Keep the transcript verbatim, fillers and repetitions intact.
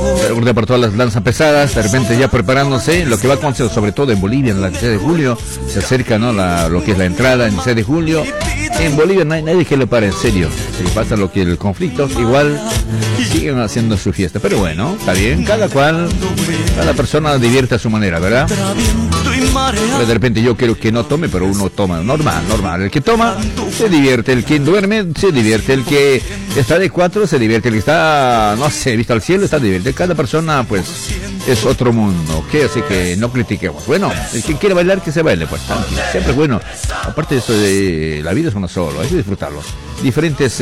Recuerda por todas las lanzas pesadas, de repente ya preparándose, lo que va a acontecer sobre todo en Bolivia, en el dieciséis de julio, se acerca, ¿no?, la, lo que es la entrada, el dieciséis de julio. En Bolivia no hay nadie que le pare en serio. Si pasa lo que el conflicto, igual siguen haciendo su fiesta. Pero bueno, está bien, cada cual, cada persona divierte a su manera, ¿verdad? Pero de repente yo quiero que no tome, pero uno toma, normal, normal. El que toma se divierte, el que duerme se divierte, el que está de cuatro se divierte, el que está, no sé, visto al cielo está divierte. Cada persona, pues, es otro mundo, ¿ok? Así que no critiquemos. Bueno, el que quiere bailar, que se baile, pues, tranquilo. Siempre es bueno. Aparte de eso, de la vida es uno solo, hay que disfrutarlo. Diferentes